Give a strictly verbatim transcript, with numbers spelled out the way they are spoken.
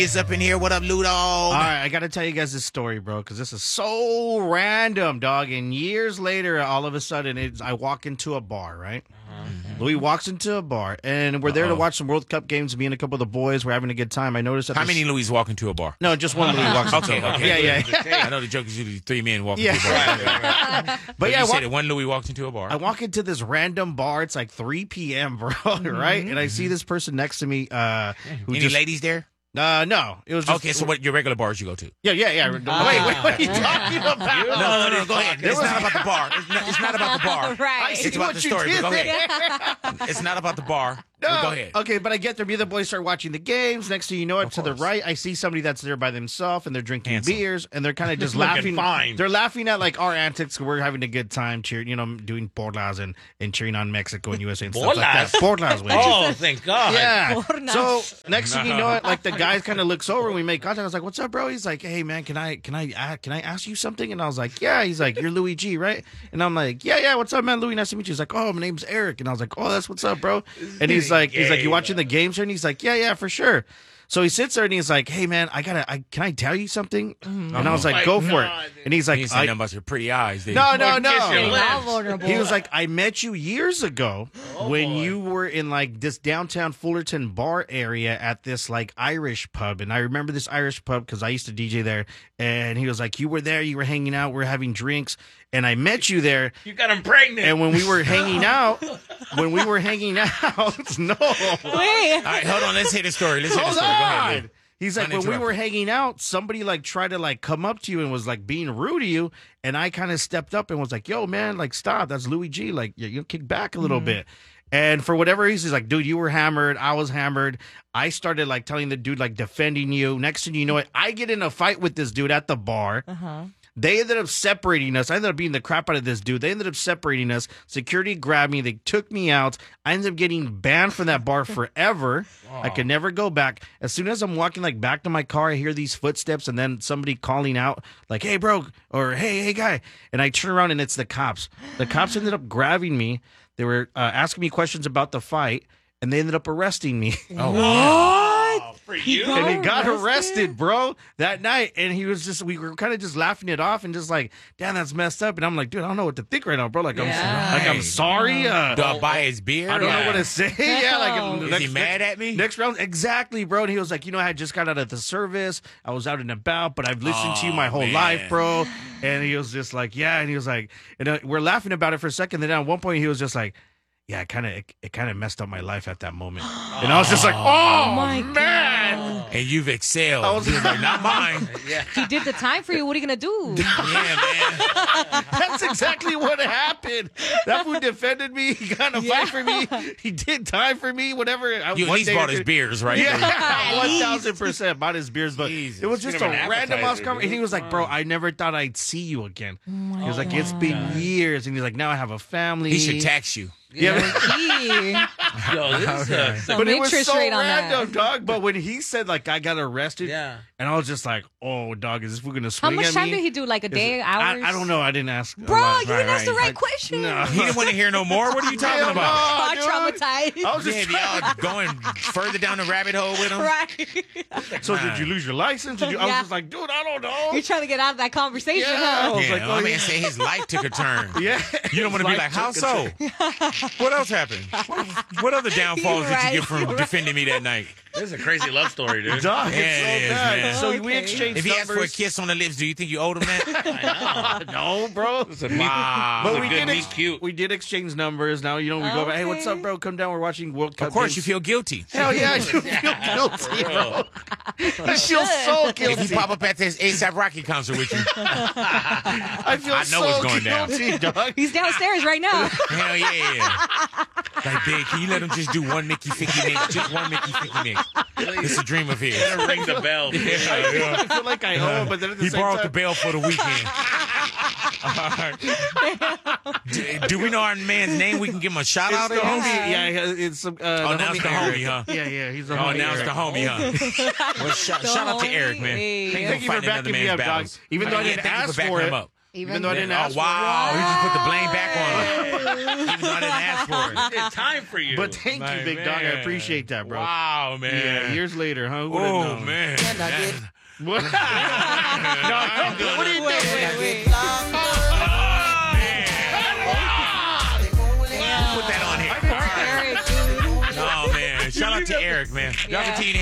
Is up in here. What up, Ludo? All right, I got to tell you guys this story, bro, because this is so random, dog. And years later, all of a sudden, it's, I walk into a bar, right? Mm-hmm. Louis walks into a bar, and we're Uh-oh. there to watch some World Cup games. Me and a couple of the boys, we're having a good time. I noticed that How many Louis walk into a bar? No, just one Louis walks into okay, a bar. Okay, yeah, yeah. yeah. I know the joke is usually three men walking yeah. into a bar. Right, right, right. But, but yeah, you walk, said that one Louis walks into a bar. I walk into this random bar. It's like three p.m., bro, mm-hmm. right? And I see this person next to me. Uh, who Any just, ladies there? Uh, no, it was just, okay. So what your regular bars you go to? Yeah, yeah, yeah. Ah. Wait, wait, what are you talking about? No, no, no, no go ahead. It's not about the bar. It's not, it's not about the bar. Right. It's about the story. But go ahead. It's not about the bar. No, well, go ahead. Okay, but I get there. Me and the boys start watching the games. Next thing you know, it, of to course. the right, I see somebody that's there by themselves, and they're drinking Handsome. beers, and they're kind of just laughing. Fine. They're laughing at like our antics. We're having a good time, cheering, you know, doing porlas and, and cheering on Mexico and U S A and stuff like that. Porlas, güey. Oh, thank God. Yeah. Porlas. So next thing you know, it like the guy kind of looks over and we make contact. I was like, "What's up, bro?" He's like, "Hey, man, can I can I uh, can I ask you something?" And I was like, "Yeah." He's like, "You're Louis G, right?" And I'm like, "Yeah, yeah. What's up, man? Louis, nice to meet you." He's like, "Oh, my name's Eric." And I was like, "Oh, that's what's up, bro." And he's like, "He's like, you watching the games here?" And he's like, "Yeah, yeah, for sure." So he sits there and he's like, "Hey, man, I gotta, I can I tell you something?" Mm-hmm. And I was like, "Go for it." And he's like, "You I, nothing about your pretty eyes." Did no, no, no. Vulnerable. He was like, "I met you years ago oh, when boy. you were in like this downtown Fullerton bar area at this like Irish pub." And I remember this Irish pub because I used to D J there. And he was like, "You were there, you were hanging out, we we're having drinks, and I met you there." You got him pregnant. And when we were hanging out, when we were hanging out, no. Wait. All right, hold on. Let's hear the story. Let's hear the Hold story. Go ahead. on. Lou. He's like, when we were hanging out, somebody like tried to like come up to you and was like being rude to you, and I kind of stepped up and was like, "Yo, man, like stop. That's Louis G. Like you, you kick back a little mm-hmm. bit." And for whatever reason, he's like, "Dude, you were hammered. I was hammered." I started like telling the dude like defending you. Next thing you know, it, I get in a fight with this dude at the bar. Uh-huh. They ended up separating us. I ended up beating the crap out of this dude. They ended up separating us. Security grabbed me. They took me out. I ended up getting banned from that bar forever. Wow. I could never go back. As soon as I'm walking like back to my car, I hear these footsteps and then somebody calling out like, "Hey, bro," or "Hey, hey, guy." And I turn around and it's the cops. The cops ended up grabbing me. They were uh, asking me questions about the fight, and they ended up arresting me. Oh, wow. For you? And he got arrested, bro, that night. And he was just, we were kind of just laughing it off and just like, "Damn, that's messed up." And I'm like, "Dude, I don't know what to think right now, bro. Like, Yeah. I'm, like, I'm sorry. Uh, Do I buy his beer? I don't Yeah. know what to say." Yeah, like, Is next, he mad at me? Next round, exactly, bro. And he was like, "You know, I just got out of the service. I was out and about, but I've listened to you my whole man. life, bro." And he was just like, "Yeah." And he was like, and uh, we're laughing about it for a second. Then at one point, he was just like, "Yeah, it kind of it, it kind of messed up my life at that moment." And I was just like, "Oh, my man." And you've excelled. I was like, "Not mine." Yeah. He did the time for you. What are you going to do? Yeah, man. That's exactly what happened. That fool defended me. He got in a Yeah. fight for me. He did time for me. Whatever. I- You at one least day bought or his two- beers, right? Yeah, one thousand percent bought his beers, but Jesus. it was just a Give him an random ass appetizer, conversation. dude. He was like, "Bro, I never thought I'd see you again." He was like, "It's been years," and he's like, "Now I have a family." He should tax you. Yeah, Gee. Yo, this is uh, Some but it was interest so rate on random, that. dog. But when he said like I got arrested, yeah. and I was just like, "Oh, dog, is this fool gonna How swing much at time me?" did he do? Like a Is day, it- hours? I, I don't know. I didn't ask. Bro, Right, you didn't right, ask the right. right question. No. He didn't want to hear no more. What are you talking Hell about? no, I'm dude. traumatized. I was just Yeah, y'all going further down the rabbit hole with him? Right. So did you lose your license? Did you? I was Yeah. just like, dude, I don't know. You're trying to get out of that conversation, Yeah. huh? I was Yeah, like, my oh, man yeah. said his life took a turn. Yeah. You don't want to be Life like, "How took a so?" What else happened? What, what other downfalls did Right, you get from right. defending me that night? This is a crazy love story, dude. Dog, it's Yeah, so it is, bad. man. So we Okay. exchanged If he asked for a numbers. kiss on the lips, do you think you owed him that? No, bro. It's a meet, Wow. But it's a we good did, meet ex- cute. we did exchange numbers. Now, you know, we go back, "Hey, what's up, Okay. bro? Come down. We're watching World Cup Of course, games." you feel guilty. Hell yeah, I do feel guilty, bro. I feel so If guilty. you pop up at this ASAP Rocky concert with you, I feel I know so it's going down. guilty, dog. He's downstairs right now. hell yeah. Like, babe, can you let him just do one Mickey Ficky Nick? Just one Mickey Ficky Nick. It's a dream of his. Better ring the bell. Yeah, yeah. I feel like I owe him, but then at the He same borrowed time, the bail for the weekend. do, do we know our man's name? We can give him a shout it's out. the at him? homie. Yeah, it's uh, Oh, now it's the Eric. homie, huh? Yeah, yeah, he's the Oh, homie. now it's Eric. the homie, huh? Well, shout, The shout out to homie. Eric, man. Hey. Ain't Thank no you for fighting another backing me man's up, dog. battles. Even though I Yeah, didn't thank you ask for backing for him it. up. Even though I didn't oh, ask for it. wow. He just put the blame back on him. Even though I didn't ask for it. It's time for you. But thank My you, big man. dog. I appreciate that, bro. Wow, man. Yeah, years later, huh? Who would've Oh, known? man. That's- What? No, what are you Wait, doing? wait, wait. Oh, man. Who put that on here? Eric, dude. Oh, man. Shout out to Eric, man. Y'all Yeah. continue to